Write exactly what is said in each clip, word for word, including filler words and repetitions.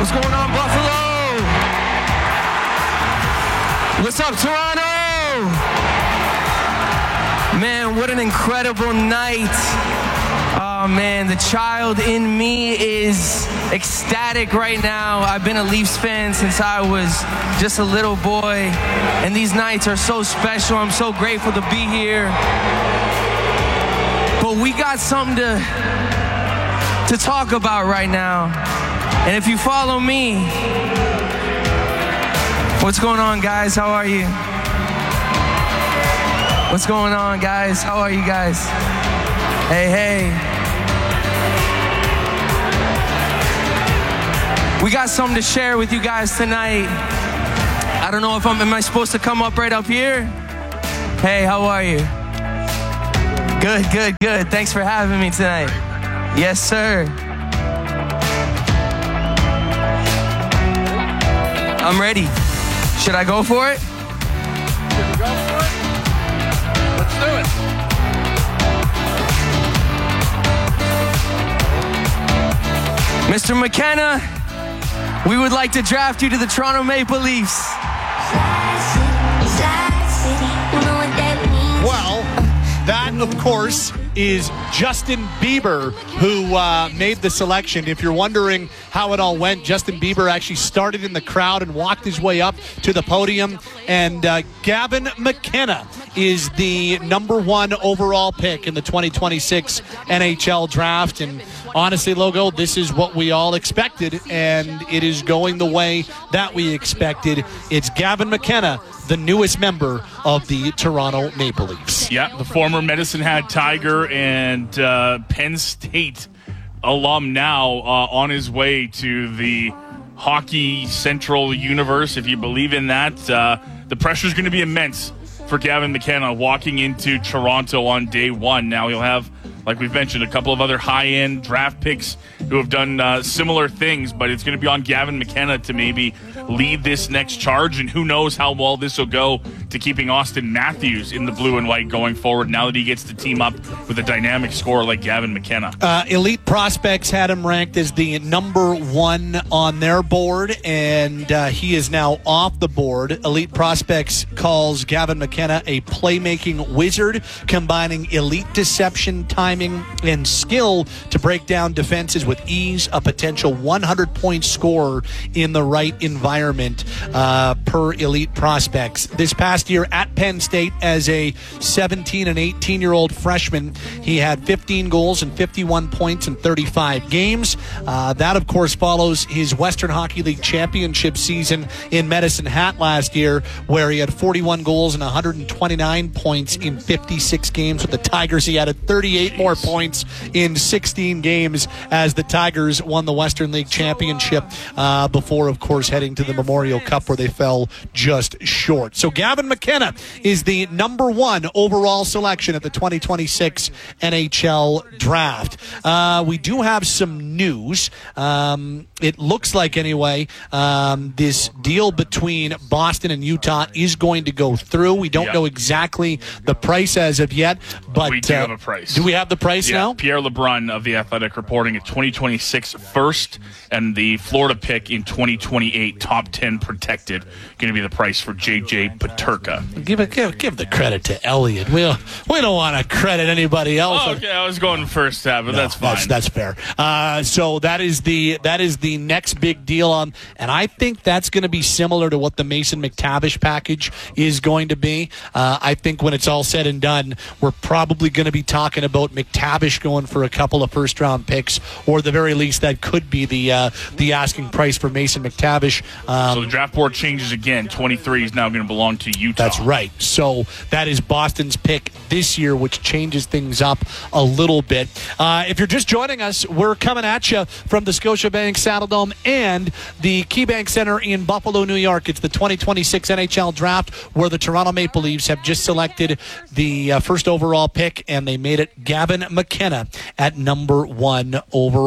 What's going on, Buffalo? What's up, Toronto? Man, what an incredible night. Oh, man, the child in me is ecstatic right now. I've been a Leafs fan since I was just a little boy, and these nights are so special. I'm so grateful to be here. But we got something to, to talk about right now. And if you follow me, what's going on, guys? How are you? What's going on, guys? How are you guys? Hey, hey. We got something to share with you guys tonight. I don't know if I'm, am I supposed to come up right up here? Hey, how are you? Good, good, good. Thanks for having me tonight. Yes, sir. I'm ready. Should I go for it? Should we go for it? Let's do it. Mister McKenna, we would like to draft you to the Toronto Maple Leafs. Well, that, of course, is Justin Bieber, who uh, made the selection. If you're wondering how it all went, Justin Bieber actually started in the crowd and walked his way up to the podium. And uh, Gavin McKenna is the number one overall pick in the twenty twenty-six N H L draft. And honestly, Logo, this is what we all expected, and it is going the way that we expected. It's Gavin McKenna, the newest member of the Toronto Maple Leafs. Yeah, the former Medicine Hat Tiger and uh, Penn State alum now uh, on his way to the Hockey Central universe, if you believe in that. Uh, the pressure is going to be immense for Gavin McKenna walking into Toronto on day one. Now he'll have, like we've mentioned, a couple of other high-end draft picks who have done uh, similar things, but it's going to be on Gavin McKenna to maybe lead this next charge, and who knows how well this will go to keeping Austin Matthews in the blue and white going forward now that he gets to team up with a dynamic scorer like Gavin McKenna. Uh, Elite Prospects had him ranked as the number one on their board, and uh, he is now off the board. Elite Prospects calls Gavin McKenna a playmaking wizard, combining elite deception, timing, and skill to break down defenses with ease, a potential one hundred point scorer in the right environment, uh, per Elite Prospects. This past year at Penn State as a seventeen and eighteen year old freshman, he had fifteen goals and fifty-one points in thirty-five games. Uh, that, of course, follows his Western Hockey League championship season in Medicine Hat last year, where he had forty-one goals and one hundred twenty-nine points in fifty-six games with the Tigers. He added thirty-eight more points in sixteen games as the Tigers won the Western League championship uh, before, of course, heading to the Memorial Cup, where they fell just short. So Gavin McKenna is the number one overall selection at the twenty twenty-six N H L draft. Uh, we do have some news. Um, it looks like, anyway, um, this deal between Boston and Utah is going to go through. We don't yep. know exactly the price as of yet, but we do uh, have a price. Do we have the price yeah, now? Pierre LeBrun of The Athletic reporting a twenty twenty-six first and the Florida pick in twenty twenty-eight, top ten protected, going to be the price for J J Peterka. Give it, give, give the credit to Elliot. We don't, we don't want to credit anybody else. Oh, okay, I was going first tab, but no, that's fine. That's, that's fair. Uh, so that is the that is the next big deal on, and I think that's going to be similar to what the Mason McTavish package is going to be. Uh, I think when it's all said and done, we're probably going to be talking about McTavish going for a couple of first round picks, or at the very least, that could be the uh, the asking price for Mason McTavish. Um, so the draft board changes again. twenty-three is now going to belong to Utah. That's right. So that is Boston's pick this year, which changes things up a little bit. Uh, if you're just joining us, we're coming at you from the Scotiabank Saddledome and the KeyBank Center in Buffalo, New York. It's the twenty twenty-six N H L draft, where the Toronto Maple Leafs have just selected the uh, first overall pick, and they made it Gavin McKenna at number one overall.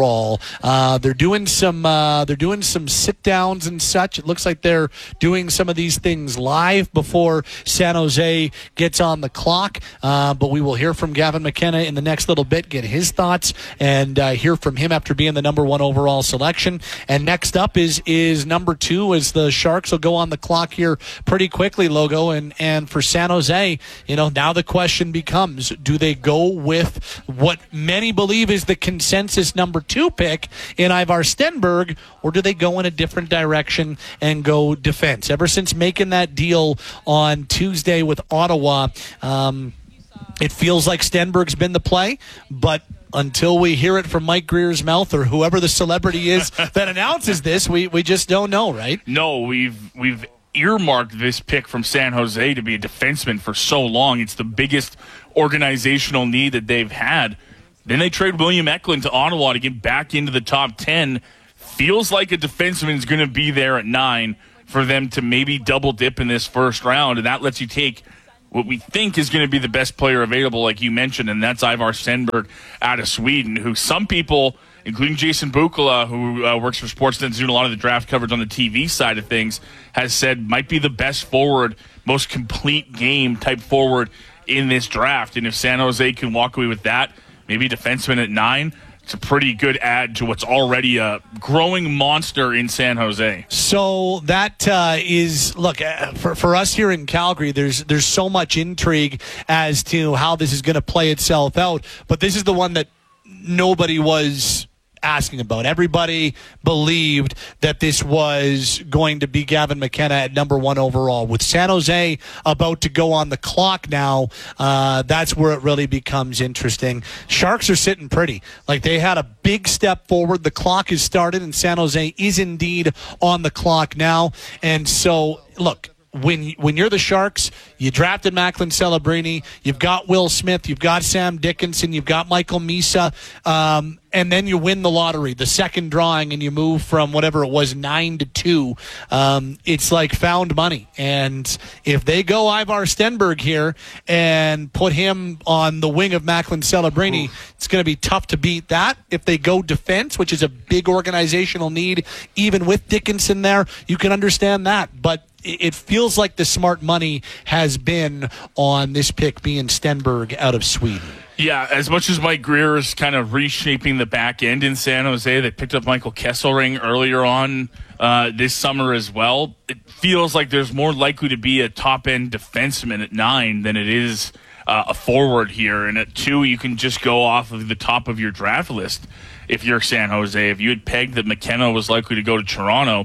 overall. Uh, they're doing some uh, they're doing some sit downs and such. It looks like they're doing some of these things live before San Jose gets on the clock. Uh, but we will hear from Gavin McKenna in the next little bit, get his thoughts, and uh, hear from him after being the number one overall selection. And next up is is number two, as the Sharks will go on the clock here pretty quickly, Logo. And and for San Jose, you know, now the question becomes: do they go with what many believe is the consensus number two pick in Ivar Stenberg, or do they go in a different direction and go defense? Ever since making that deal on Tuesday with Ottawa, um, it feels like Stenberg's been the play, but until we hear it from Mike Greer's mouth or whoever the celebrity is that announces this, we, we just don't know, right? No, we've we've earmarked this pick from San Jose to be a defenseman for so long. It's the biggest organizational need that they've had. Then they trade William Eklund to Ottawa to get back into the top ten. Feels like a defenseman is going to be there at nine for them to maybe double dip in this first round, and that lets you take what we think is going to be the best player available, like you mentioned, and that's Ivar Stenberg out of Sweden, who some people, including Jason Bukala, who uh, works for Sportsnet, doing a lot of the draft coverage on the T V side of things, has said might be the best forward, most complete game type forward in this draft. And if San Jose can walk away with that, maybe defenseman at nine, it's a pretty good add to what's already a growing monster in San Jose. So that uh, is, look, uh, for, for us here in Calgary, there's there's so much intrigue as to how this is going to play itself out. But this is the one that nobody was asking about. Everybody believed that this was going to be Gavin McKenna at number one overall. With San Jose about to go on the clock now, uh, that's where it really becomes interesting. Sharks are sitting pretty. Like, they had a big step forward. The clock is started, and San Jose is indeed on the clock now. And so, look, When when you're the Sharks, you drafted Macklin Celebrini, you've got Will Smith, you've got Sam Dickinson, you've got Michael Misa, um, and then you win the lottery, the second drawing, and you move from whatever it was, nine to two. Um, it's like found money. And if they go Ivar Stenberg here and put him on the wing of Macklin Celebrini, Oof. It's going to be tough to beat that. If they go defense, which is a big organizational need, even with Dickinson there, you can understand that. But it feels like the smart money has been on this pick being Stenberg out of Sweden. Yeah, as much as Mike Greer is kind of reshaping the back end in San Jose, they picked up Michael Kesselring earlier on uh, this summer as well. It feels like there's more likely to be a top-end defenseman at nine than it is uh, a forward here. And at two, you can just go off of the top of your draft list if you're San Jose. If you had pegged that McKenna was likely to go to Toronto,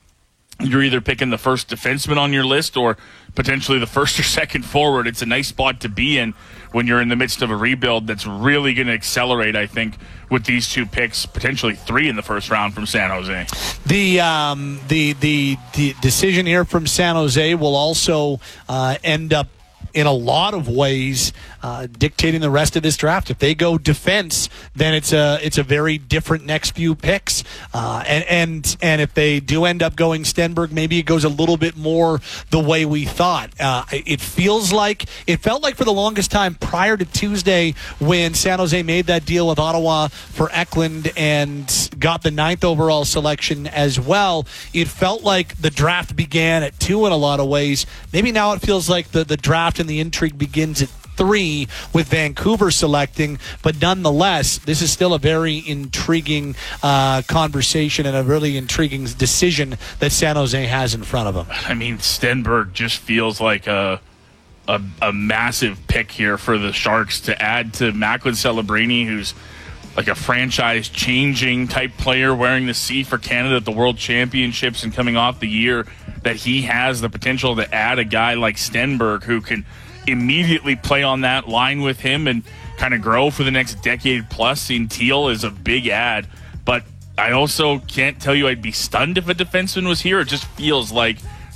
you're either picking the first defenseman on your list or potentially the first or second forward. It's a nice spot to be in when you're in the midst of a rebuild that's really going to accelerate, I think, with these two picks, potentially three in the first round from San Jose. The um, the, the the decision here from San Jose will also uh, end up in a lot of ways uh, dictating the rest of this draft. If they go defense, then it's a it's a very different next few picks. Uh, and and and if they do end up going Stenberg, maybe it goes a little bit more the way we thought. Uh, it feels like it felt like for the longest time prior to Tuesday when San Jose made that deal with Ottawa for Eklund and got the ninth overall selection as well. It felt like the draft began at two in a lot of ways. Maybe now it feels like the the draft and the intrigue begins at three with Vancouver selecting, but nonetheless, this is still a very intriguing uh, conversation and a really intriguing decision that San Jose has in front of them. I mean, Stenberg just feels like a a, a massive pick here for the Sharks to add to Macklin Celebrini, who's like a franchise-changing type player wearing the C for Canada at the World Championships and coming off the year that he has the potential to add a guy like Stenberg who can immediately play on that line with him and kind of grow for the next decade plus in Teal is a big add. But I also can't tell you I'd be stunned if a defenseman was here. It just feels like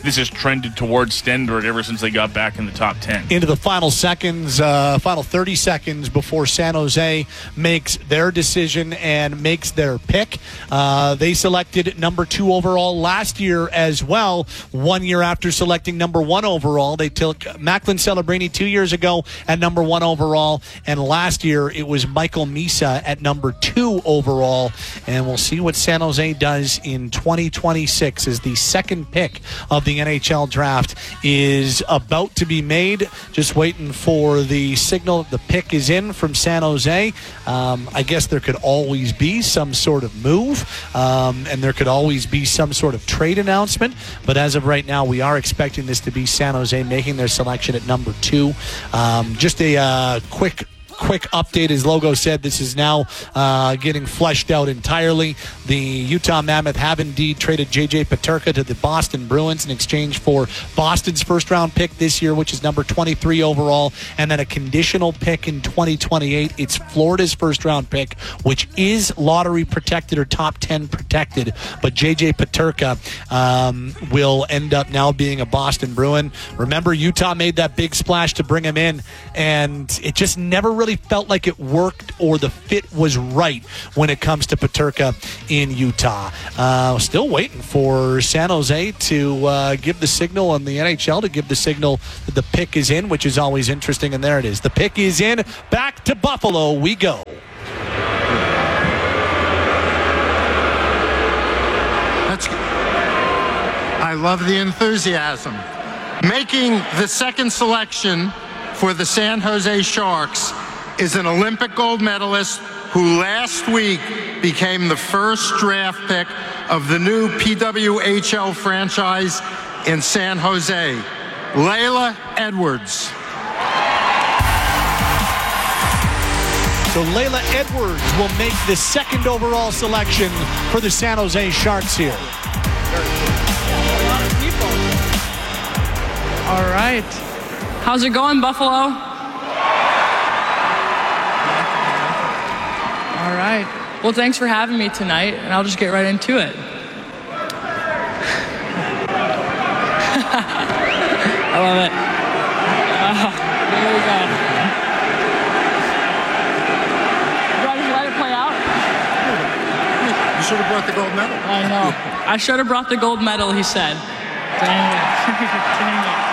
this has trended towards Stenberg ever since they got back in the top ten. Into the final seconds, uh, final thirty seconds before San Jose makes their decision and makes their pick. Uh, they selected number two overall last year as well. One year after selecting number one overall, they took Macklin Celebrini two years ago at number one overall, and last year it was Michael Misa at number two overall. And we'll see what San Jose does in twenty twenty-six as the second pick of the N H L draft is about to be made. Just waiting for the signal that the pick is in from San Jose. Um, I guess there could always be some sort of move, um, and there could always be some sort of trade announcement. But as of right now, we are expecting this to be San Jose making their selection at number two. Um, just a uh, quick Quick update, as Logo said, this is now uh, getting fleshed out entirely. The Utah Mammoth have indeed traded J J Peterka to the Boston Bruins in exchange for Boston's first-round pick this year, which is number twenty-three overall, and then a conditional pick in twenty twenty-eight. It's Florida's first-round pick, which is lottery protected or top ten protected, but J J Peterka um, will end up now being a Boston Bruin. Remember, Utah made that big splash to bring him in, and it just never really felt like it worked or the fit was right when it comes to Peterka in Utah. Uh, still waiting for San Jose to uh, give the signal and the N H L to give the signal that the pick is in, which is always interesting, and there it is. The pick is in. Back to Buffalo we go. That's, I love the enthusiasm. Making the second selection for the San Jose Sharks is an Olympic gold medalist who last week became the first draft pick of the new P W H L franchise in San Jose, Layla Edwards. So Layla Edwards will make the second overall selection for the San Jose Sharks here. All right. How's it going, Buffalo? All right. Well, thanks for having me tonight, and I'll just get right into it. I love it. Uh, there we go. Do I just let it play out? You should have brought the gold medal. I know. I should have brought the gold medal, he said. Dang it. Dang it.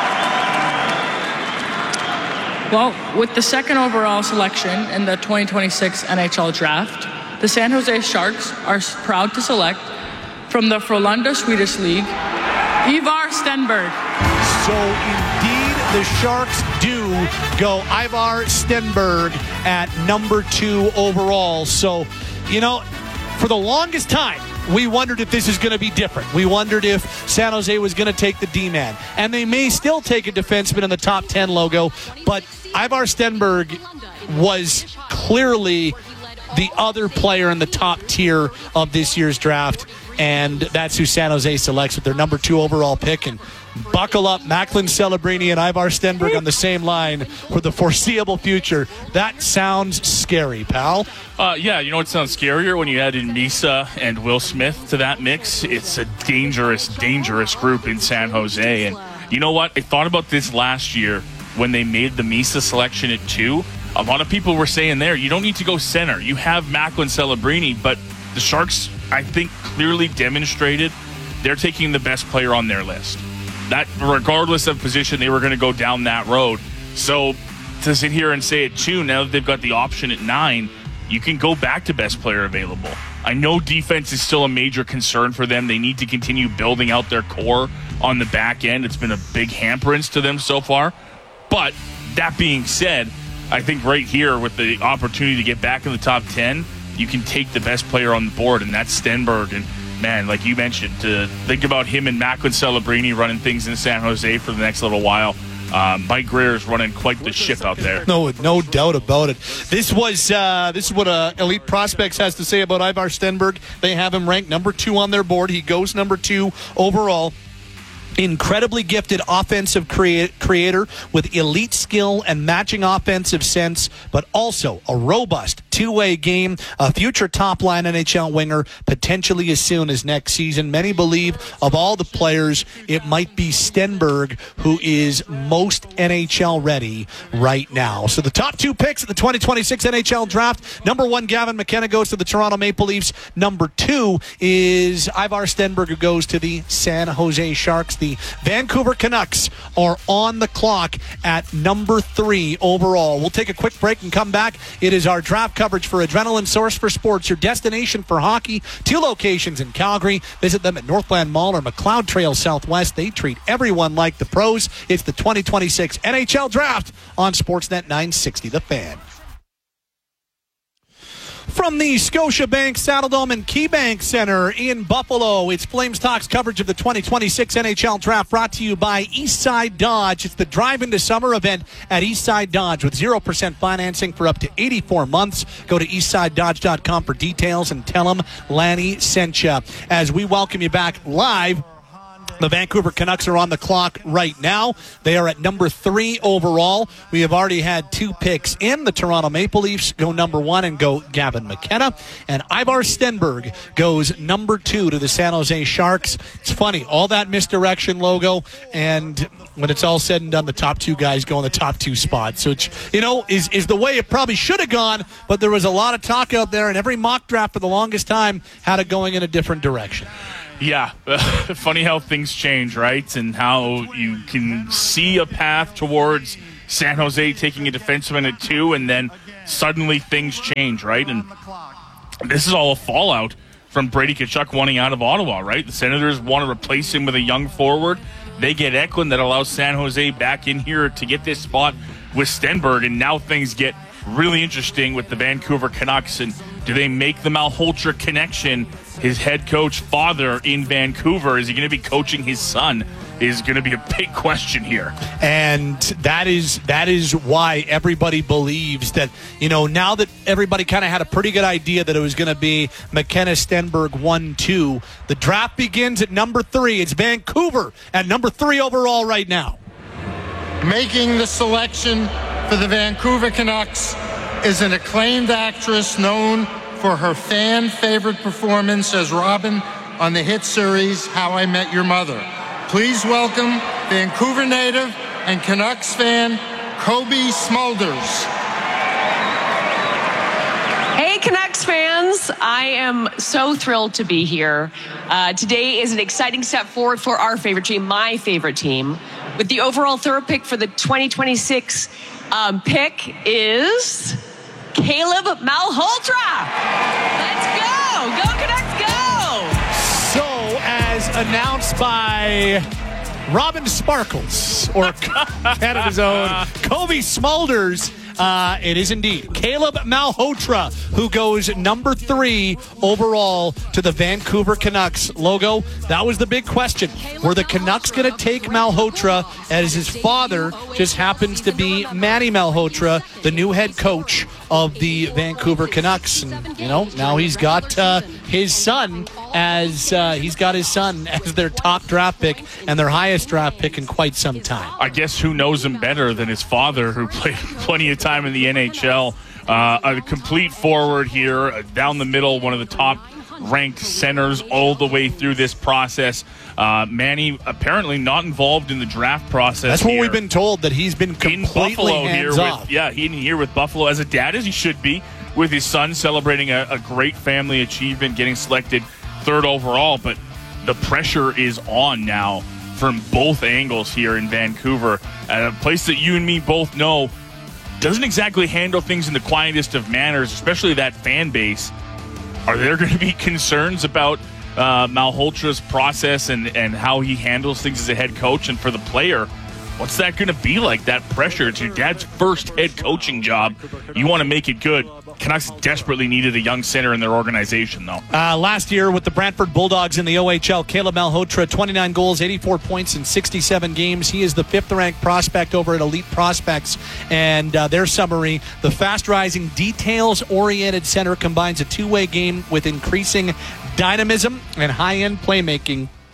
Well, with the second overall selection in the twenty twenty-six N H L Draft, the San Jose Sharks are proud to select from the Frölunda Swedish League, Ivar Stenberg. So indeed, the Sharks do go Ivar Stenberg at number two overall. So, you know, for the longest time, we wondered if this is going to be different. We wondered if San Jose was going to take the D-man. And they may still take a defenseman in the top ten, Logo, but Ivar Stenberg was clearly the other player in the top tier of this year's draft, and that's who San Jose selects with their number two overall pick. And buckle up, Macklin Celebrini and Ivar Stenberg on the same line for the foreseeable future. That sounds scary, pal. Uh, yeah, you know what sounds scarier? When you add in Misa and Will Smith to that mix. It's a dangerous, dangerous group in San Jose. And you know what? I thought about this last year when they made the Misa selection at two. A lot of people were saying there, you don't need to go center. You have Macklin Celebrini, but the Sharks, I think, clearly demonstrated they're taking the best player on their list. That, regardless of position, they were going to go down that road. So to sit here and say at two, now that they've got the option at nine, you can go back to best player available. I know defense is still a major concern for them. They need to continue building out their core on the back end. It's been a big hamperance to them so far. But that being said, I think right here with the opportunity to get back in the top ten, you can take the best player on the board, and that's Stenberg. And man, like you mentioned, to think about him and Macklin Celebrini running things in San Jose for the next little while. Uh, Mike Greer is running quite the ship out there. No, no doubt about it. This was uh, this is what uh, Elite Prospects has to say about Ivar Stenberg. They have him ranked number two on their board. He goes number two overall. Incredibly gifted offensive crea- creator with elite skill and matching offensive sense, but also a robust two-way game, a future top-line N H L winger, potentially as soon as next season. Many believe of all the players, it might be Stenberg who is most N H L ready right now. So the top two picks at the twenty twenty-six N H L draft, number one, Gavin McKenna goes to the Toronto Maple Leafs. Number two is Ivar Stenberg, who goes to the San Jose Sharks. The Vancouver Canucks are on the clock at number three overall. We'll take a quick break and come back. It is our draft coverage for Adrenaline Source for Sports, your destination for hockey. Two locations in Calgary. Visit them at Northland Mall or McLeod Trail Southwest. They treat everyone like the pros. It's the twenty twenty-six N H L Draft on Sportsnet nine sixty, The Fan. From the Scotiabank Saddledome and KeyBank Center in Buffalo, it's Flames Talks coverage of the twenty twenty-six N H L Draft, brought to you by Eastside Dodge. It's the Drive into Summer event at Eastside Dodge with zero percent financing for up to eighty-four months. Go to eastside dodge dot com for details and tell them Lanny sent you. As we welcome you back live, the Vancouver Canucks are on the clock right now. They are at number three overall. We have already had two picks in. The Toronto Maple Leafs go number one and go Gavin McKenna. And Ivar Stenberg goes number two to the San Jose Sharks. It's funny, all that misdirection logo, and when it's all said and done, the top two guys go in the top two spots. Which, you know, is, is the way it probably should have gone, but there was a lot of talk out there, and every mock draft for the longest time had it going in a different direction. Yeah, funny how things change, right? And how you can see a path towards San Jose taking a defenseman at two, and then suddenly things change, right? And this is all a fallout from Brady Tkachuk wanting out of Ottawa, right? The Senators want to replace him with a young forward. They get Eklund, that allows San Jose back in here to get this spot with Stenberg, and now things get really interesting with the Vancouver Canucks. And do they make the Malhotra connection? His head coach father in Vancouver, is he going to be coaching his son? Is going to be a big question here. And that is that is why everybody believes that, you know, now that everybody kind of had a pretty good idea that it was going to be McKenna Stenberg one two, the draft begins at number three. It's Vancouver at number three overall right now. Making the selection for the Vancouver Canucks is an acclaimed actress known for her fan-favorite performance as Robin on the hit series How I Met Your Mother. Please welcome Vancouver native and Canucks fan, Cobie Smulders. Hey, Canucks fans. I am so thrilled to be here. Uh, today is an exciting step forward for our favorite team, my favorite team. With the overall third pick for the twenty twenty-six um, pick is Caleb Malhotra. Let's go. Go, Canucks, go. So, as announced by Robin Sparkles, or Canada's own Cobie Smulders, Uh, it is indeed Caleb Malhotra, who goes number three overall to the Vancouver Canucks. Logo, that was the big question. Were the Canucks going to take Malhotra, as his father just happens to be Manny Malhotra, the new head coach of the Vancouver Canucks? And, you know, now he's got uh, his son as uh, he's got his son as their top draft pick and their highest draft pick in quite some time. I guess who knows him better than his father, who played plenty of time in the N H L. Uh, a complete forward here, uh, down the middle, one of the top-ranked centers all the way through this process. Uh, Manny apparently not involved in the draft process. That's what here. we've been told, that he's been completely in Buffalo hands here off. with, yeah, he in here with Buffalo as a dad, as he should be, with his son celebrating a, a great family achievement, getting selected third overall. But the pressure is on now from both angles here in Vancouver, at a place that you and me both know doesn't exactly handle things in the quietest of manners, especially that fan base. Are there going to be concerns about uh, Malhotra's process and, and how he handles things as a head coach? And for the player, what's that going to be like, that pressure? It's your dad's first head coaching job. You want to make it good. Canucks desperately needed a young center in their organization, though. Uh, last year with the Brantford Bulldogs in the O H L, Caleb Malhotra, twenty-nine goals, eighty-four points in sixty-seven games. He is the fifth-ranked prospect over at Elite Prospects. And uh, their summary, the fast-rising, details-oriented center combines a two-way game with increasing dynamism and high-end playmaking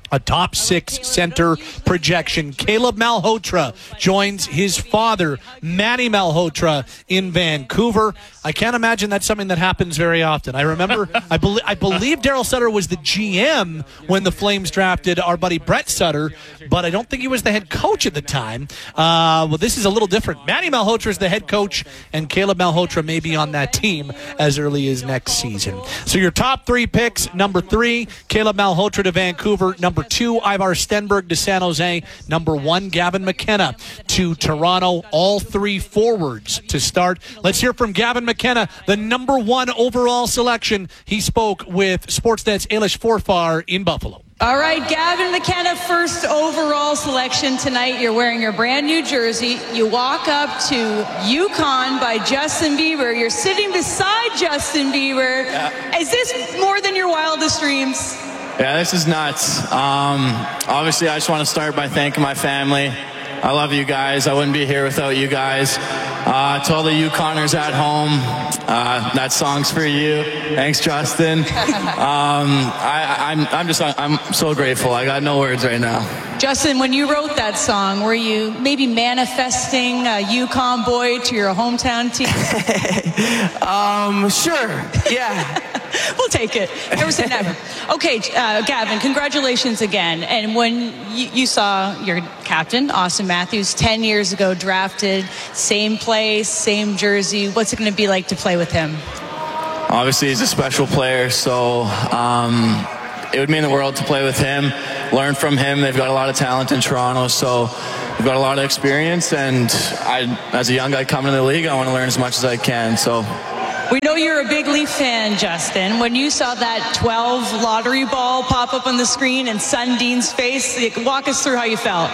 a top six center projection. Caleb Malhotra joins his father, Manny Malhotra, in Vancouver. I can't imagine that's something that happens very often. I remember, I, be- I believe Daryl Sutter was the G M when the Flames drafted our buddy Brett Sutter, but I don't think he was the head coach at the time. Uh, well, this is a little different. Manny Malhotra is the head coach, and Caleb Malhotra may be on that team as early as next season. So your top three picks: number three, Caleb Malhotra to Vancouver; number two, Ivar Stenberg to San Jose; number one, Gavin McKenna to Toronto. All three forwards to start. Let's hear from Gavin McKenna, the number one overall selection. He spoke with Sportsnet's Ailish Forfar in Buffalo. All right, Gavin McKenna, first overall selection tonight. You're wearing your brand new jersey. You walk up to Yukon by Justin Bieber. You're sitting beside Justin Bieber. Yeah. Is this more than your wildest dreams? Yeah, this is nuts. Um, obviously, I just want to start by thanking my family. I love you guys. I wouldn't be here without you guys. Uh, to all the Yukoners at home, uh, that song's for you. Thanks, Justin. Um, I, I'm, I'm just, I'm so grateful. I got no words right now. Justin, when you wrote that song, were you maybe manifesting a Yukon boy to your hometown team? um, sure. Yeah. We'll take it. Never say never. Okay, uh, Gavin, congratulations again. And when you, you saw your captain, Austin Matthews, ten years ago drafted, same place, same jersey, what's it going to be like to play with him? Obviously, he's a special player, so um, it would mean the world to play with him, learn from him. They've got a lot of talent in Toronto, so we've got a lot of experience. And I, as a young guy coming to the league, I want to learn as much as I can. So. We know you're a big Leaf fan, Justin. When you saw that twelve lottery ball pop up on the screen and Sundin's face, walk us through how you felt.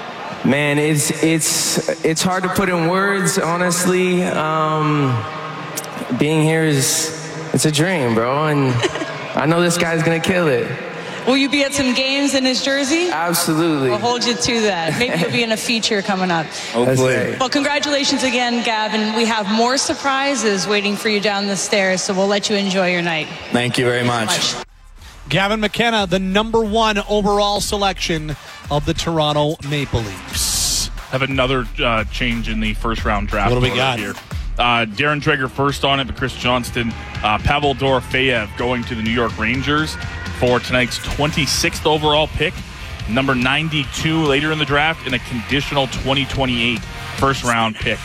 Man, it's it's it's hard to put in words, honestly. Um, being here is it's a dream, bro, and I know this guy's gonna kill it. Will you be at some games in his jersey? Absolutely. We'll hold you to that. Maybe you'll be in a feature coming up. Hopefully. Well, congratulations again, Gavin. We have more surprises waiting for you down the stairs, so we'll let you enjoy your night. Thank you very much. Thank you much. Gavin McKenna, the number one overall selection of the Toronto Maple Leafs. Have another uh, change in the first round draft. What do we got here? Uh, Darren Dreger first on it, but Chris Johnston, uh, Pavel Dorofeyev going to the New York Rangers for tonight's twenty-sixth overall pick, number ninety-two later in the draft, and a conditional twenty twenty-eight first round pick.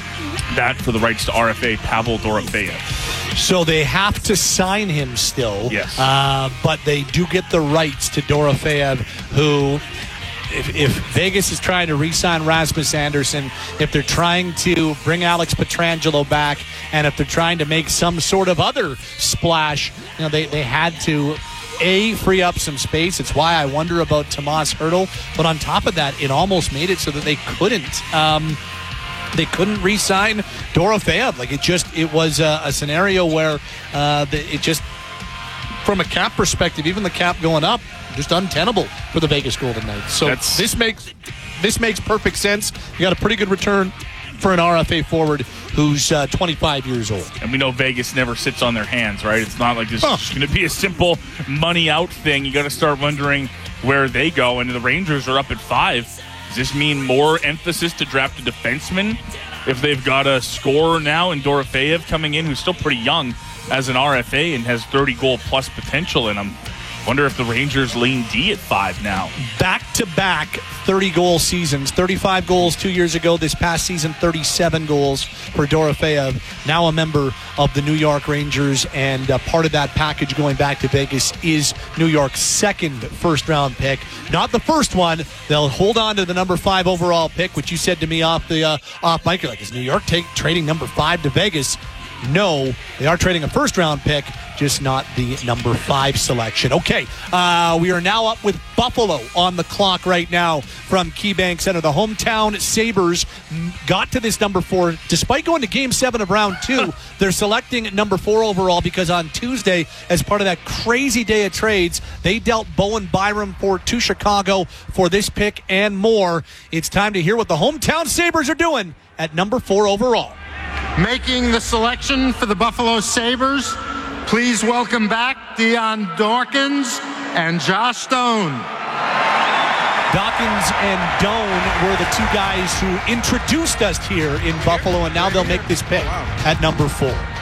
That for the rights to R F A, Pavel Dorofeyev. So they have to sign him still. Yes. Uh, but they do get the rights to Dorofeyev, who, if, if Vegas is trying to re-sign Rasmus Andersson, if they're trying to bring Alex Pietrangelo back, and if they're trying to make some sort of other splash, you know, they, they had to, A, free up some space. It's why I wonder about Tomas Hertl. But on top of that, it almost made it so that they couldn't um, they couldn't re-sign Dorofeyev. Like, it just, it was a, a scenario where uh, the, it just, from a cap perspective, even the cap going up, just untenable for the Vegas Golden Knights. So That's, this makes this makes perfect sense. You got a pretty good return for an R F A forward who's uh, twenty-five years old. And we know Vegas never sits on their hands, right? It's not like this huh. is just going to be a simple money out thing. You got to start wondering where they go. And the Rangers are up at five. Does this mean more emphasis to draft a defenseman if they've got a scorer now in Dorofeyev coming in, who's still pretty young as an R F A and has thirty goal plus potential in him? Wonder if the Rangers lean D at five now. Back-to-back thirty-goal seasons. thirty-five goals two years ago. This past season, thirty-seven goals for Dorofeyev. Now a member of the New York Rangers, and uh, part of that package going back to Vegas is New York's second first-round pick. Not the first one. They'll hold on to the number five overall pick, which you said to me off the uh, off mic. You're like, is New York take, trading number five to Vegas? No, they are trading a first-round pick, just not the number five selection. Okay, uh, we are now up with Buffalo on the clock right now from KeyBank Center. The hometown Sabres got to this number four. Despite going to game seven of round two, they're selecting number four overall because on Tuesday, as part of that crazy day of trades, they dealt Bowen Byram for to Chicago for this pick and more. It's time to hear what the hometown Sabres are doing at number four overall. Making the selection for the Buffalo Sabres, please welcome back Dion Dawkins and Josh Stone. Dawkins and Doan were the two guys who introduced us here in Buffalo, and now they'll make this pick at number four.